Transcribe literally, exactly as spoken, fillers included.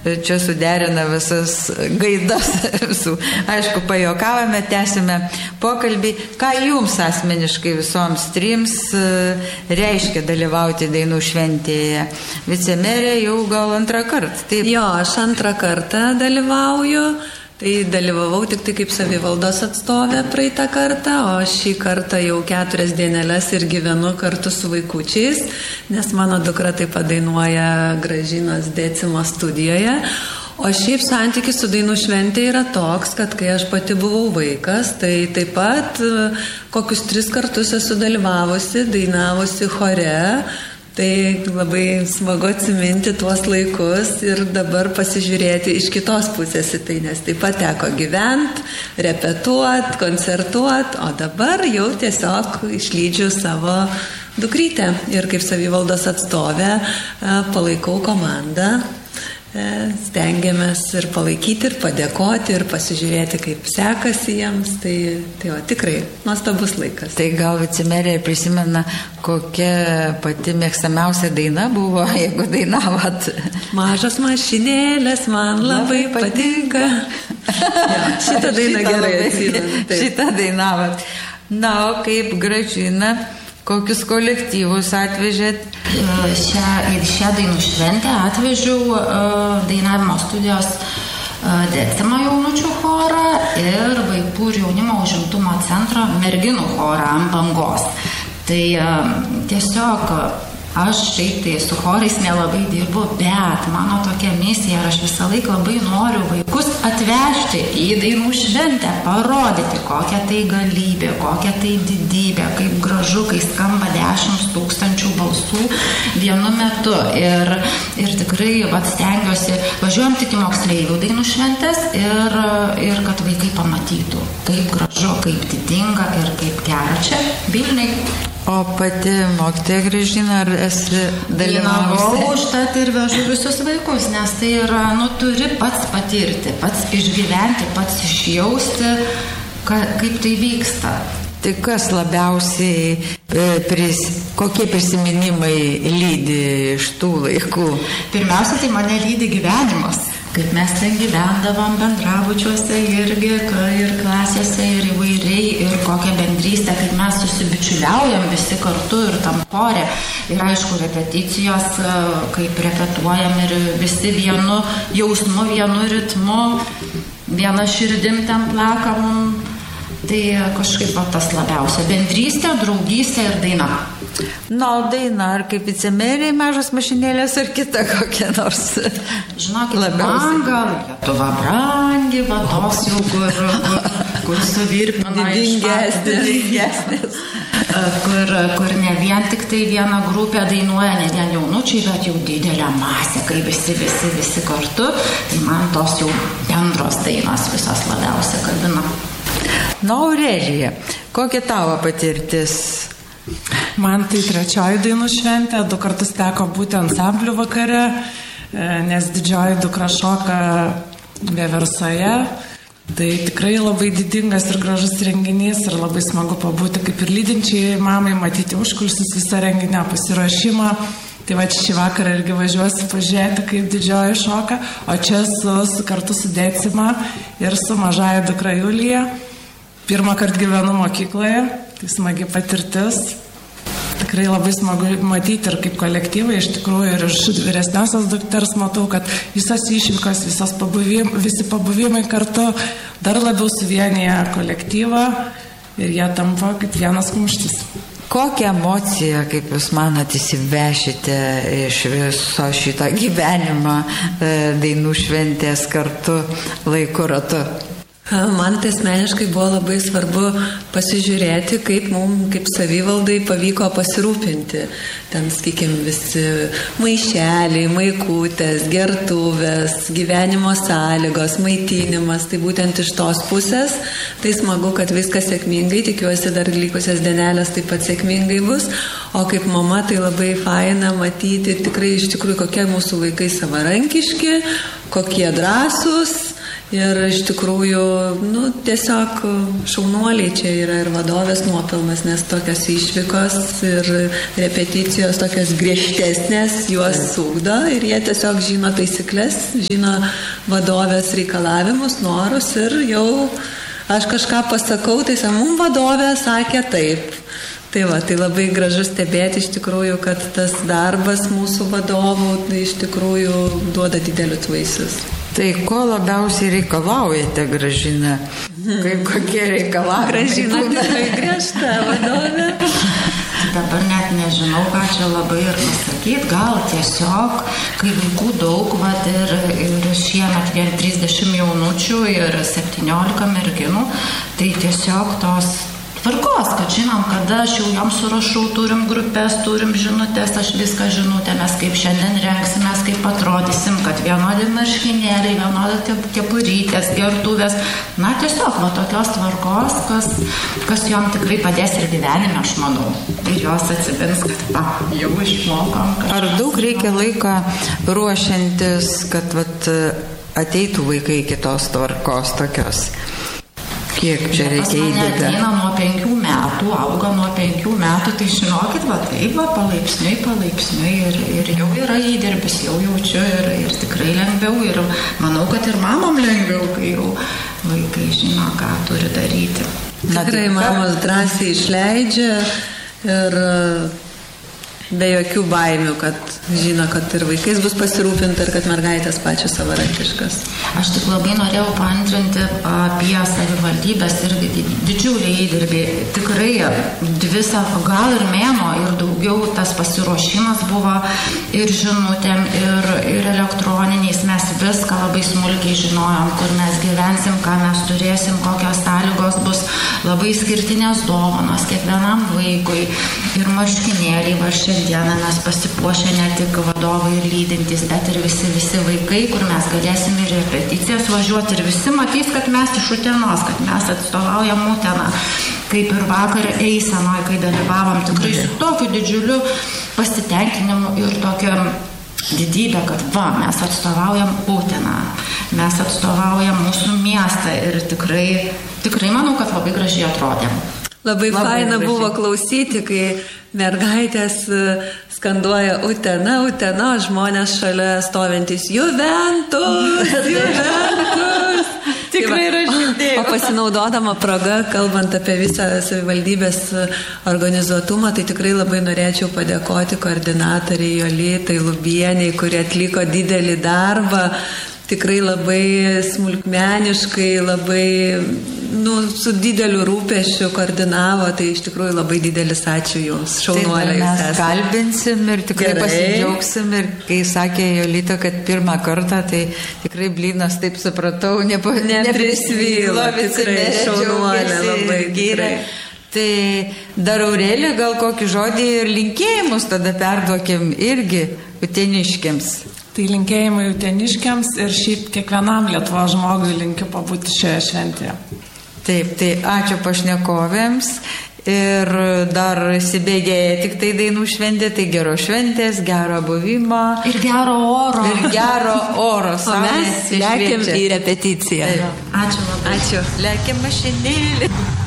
čia suderina visas gaidas visų. Aišku, pajokavome, tęsime pokalbį. Ką jums asmeniškai visoms trims reiškia dalyvauti dainų šventėje? Vicemerė jau gal antrą kartą. Taip. Jo, aš antrą kartą dalyvauju. Tai dalyvavau tik tai kaip savivaldos atstovė praeitą kartą, o šį kartą jau keturias dieneles ir gyvenu kartu su vaikučiais, nes mano dukra taip pat dainuoja Gražinos Decimo studijoje. O šiaip santykis su dainų šventė yra toks, kad kai aš pati buvau vaikas, tai taip pat kokius tris kartus esu dalyvavusi, dainavusi chore. Tai labai smagu atsiminti tuos laikus ir dabar pasižiūrėti iš kitos pusės į tai, nes taip pat teko gyventi, repetuoti, koncertuoti, o dabar jau tiesiog išlydžiu savo dukrytę ir kaip savivaldos atstovė palaikau komandą. Stengiamės ir palaikyti, ir padėkoti, ir pasižiūrėti, kaip sekasi jiems. Tai, tai va, tikrai nuostabus laikas. Tai gal vicemerė prisimena, kokia pati mėgstamiausia daina buvo, jeigu dainavot? Mažas mašinėlės man labai, labai patinka. Ja, šitą dainą gerai atsimenu. Šitą dainavot. Na, o kaip Gražina, kokius kolektyvus atvežėt? Šią, šią dainų šventę atvežiau uh, dainavimo studijos uh, Decimo jaunučių chorą ir vaikų ir jaunimo užimtumo centro merginų chorą ant bangos. Tai uh, tiesiog aš šiaip tai su chorais nelabai dirbu, bet mano tokia misija ir aš visą laiką labai noriu vaikus atvežti į dainų šventę, parodyti, kokia tai galybė, kokia tai didybė, kaip gražu, kai skamba dešimt tūkstančių balsų vienu metu. Ir, ir tikrai vat, stengiuosi, važiuojam tik į moksleivių dainų šventės ir, ir kad vaikai pamatytų, kaip gražu, kaip didinga ir kaip gera čia Vilniui. O pati mokytoja Gražina, ar esi dalyvavusi? Dalyvavau, užtat ir vežu visus vaikus, nes tai yra, nu, turi pats patirti, pats išgyventi, pats išjausti, ka, kaip tai vyksta. Tai kas labiausiai, pris, kokie prisiminimai lydi iš tų laikų? Pirmiausia, tai mane lydi gyvenimas. Kaip mes ten gyvendavom bendrabučiuose irgi, ir klasėse, ir įvairiai, ir kokią bendrystę, kaip mes susibičiuliaujam visi kartu ir tam chore. Ir aišku, repeticijos, kaip repetuojam ir visi vienu jausmu, vienu ritmu, viena širdim ten plakam. Tai kažkaip va, tas labiausia. Bendrystė, draugystė ir daina. Na, daina, ar kaip vicemerė, mažos mašinėlės, ar kita kokia nors? Žinokit, man gal Lietuva brangi, va tos jau, kur, kur, kur suvirpina didingesnės. Kur, kur ne vien tik tai viena grupė dainuoja, ne vien jaunučiai, bet jau didelė masė, kai visi, visi, visi kartu. Tai man tos jau bendros dainos visos labiausiai kabina. Na, Aurelija, kokia tavo patirtis? Man tai trečioji dainų šventė, du kartus teko būti ansamblių vakare, nes didžioji dukra šoka Vieversoje. Tai tikrai labai didingas ir gražus renginys ir labai smagu pabūti kaip ir lydinčiai mamai, matyti užkulisius visą renginio pasiruošimą. Tai va šį vakarą irgi važiuosiu pažiūrėti, kaip didžioji šoka, o čia su, su kartu su Decima ir su mažaja dukra Julija. Pirmą kartą gyvenu mokykloje, tai smagi patirtis. Tikrai labai smagu matyti ir kaip kolektyvai, iš tikrųjų ir iš vyresniosios dukters matau, kad visas išvykos, visas pabuvim, visi pabuvimai kartu dar labiau suvienyje kolektyvą ir jie tampa kaip vienas kumštis. Kokią emociją, kaip jūs manot, įsivešite iš viso šito gyvenimo dainų šventės kartu laiku ratu? Man tai asmeniškai buvo labai svarbu pasižiūrėti, kaip mums, kaip savivaldai pavyko pasirūpinti. Ten, sakykim, visi maišeliai, maikutės, gertuvės, gyvenimo sąlygos, maitinimas. Tai būtent iš tos pusės. Tai smagu, kad viskas sėkmingai, tikiuosi dar likusias dienelės taip pat sėkmingai bus. O kaip mama, tai labai faina matyti tikrai iš tikrųjų, kokie mūsų vaikai savarankiški, kokie drąsūs. Ir iš tikrųjų, nu, tiesiog šaunuoliai čia yra ir vadovės nuopelnas, nes tokios išvykos ir repeticijos tokios griežtesnės juos sūkdo ir jie tiesiog žino taisyklės, žino vadovės reikalavimus, norus ir jau aš kažką pasakau, tai mum vadovė sakė taip. Tai va, tai labai gražu stebėti iš tikrųjų, kad tas darbas mūsų vadovų tai iš tikrųjų duoda didelius vaisius. Tai ko labiausiai reikalaujate, Gražina? Kaip kokie reikalavimai? Gražina tikrai griežta vadovė. Dabar net nežinau, ką čia labai ir pasakyti. Gal tiesiog, kai vaikų daug, vat, ir, ir šiemet vien trisdešimt jaunučių ir septyniolika merginų, tai tiesiog tos tvarkos, kad žinom, kada aš jau jam surašau, turim grupės, turim žinutės, aš viską žinutėmės, kaip šiandien rengsimės, kaip atrodysim, kad vienodi marškinėliai, vienodi kepurytės, gertuvės. Na, tiesiog, va, tokios tvarkos, kas, kas jom tikrai padės ir gyvenime, aš manau. Ir jos atsibins, kad, va, jau išmokom. Ar daug reikia laiko ruošiantis, kad, vat, ateitų vaikai iki tos tvarkos tokios? Kiek čia reikia įdėti? Ateina nuo penkių metų, auga nuo penkių metų, tai žinokit, va taip, va, palaipsniui, palaipsniui ir, ir jau yra įdirbis, jau jaučiu ir, ir tikrai lengviau ir manau, kad ir mamom lengviau, kai jau vaikai žino, ką turi daryti. Na, tikrai mamos drąsiai išleidžia ir be jokių baimių, kad žino, kad ir vaikais bus pasirūpinta ir kad mergaitės pačios savarankiškas. Aš tik labai norėjau paantrinti apie savivaldybės ir didžiulį įdirbį. Tikrai dvi, gal ir mėnuo ir daugiau tas pasiruošimas buvo ir žinutėm, ir, ir elektroniniais. Mes viską labai smulkiai žinojom, kur mes gyvensim, ką mes turėsim, kokios sąlygos bus, labai skirtinės dovanos kiekvienam vaikui ir marškinėliai. Va šiandieną mes pasipuošę ne tik vadovai ir lydintys, bet ir visi, visi vaikai, kur mes galėsim ir repeticijas važiuoti ir visi matys, kad mes iš Utenos, kad mes atstovaujam Uteną. Kaip ir vakar eisenoje, kai dalyvavom tikrai su tokiu didžiuliu pasitenkinimu ir tokia didybė, kad va, mes atstovaujam Uteną, mes atstovaujam mūsų miestą ir tikrai, tikrai manau, kad labai gražiai atrodėm. Labai, labai faina gražiai buvo klausyti, kai mergaitės skanduoja Utena, Utena, žmonės šalia stovintis Juventus, Juventus. Tikrai yra žydėjų. O pasinaudodama proga, kalbant apie visą savivaldybės organizuotumą, tai tikrai labai norėčiau padėkoti koordinatoriai Jolitai Lubieniai, kurie atliko didelį darbą. Tikrai labai smulkmeniškai, labai, nu, su dideliu rūpesčiu koordinavo, tai iš tikrųjų labai didelis ačiū Jums, šaunuolė Jūs esate. Mes kalbinsim ir tikrai Gerai. Pasidžiaugsim ir kai sakė Jolita, kad pirmą kartą, tai tikrai blynas, taip supratau, nepo, neprisvylo, tikrai šaunuolė labai gerai. Tai dar Aurelija, gal kokį žodį ir linkėjimus tada perduokim irgi uteniškiams. Tai linkėjimai uteniškiams ir šiaip kiekvienam Lietuvos žmogui linkiu pabūti šioje šventėje. Taip, tai ačiū pašnekovėms ir dar įsibėgėja tik tai dainų šventė, tai gero šventės, gero buvimo. Ir gero oro. Ir gero oro. O mes lekiam į repeticiją. Ačiū labai. Ačiū. Lekiam mašinėlį.